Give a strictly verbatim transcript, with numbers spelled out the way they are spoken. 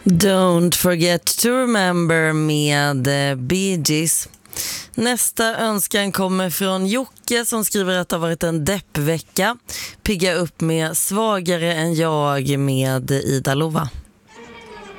Don't forget to remember med Bee Gees. Nästa önskan kommer från Jocke som skriver att det har varit en deppvecka. Pigga upp med Svagare än jag med Ida Lova.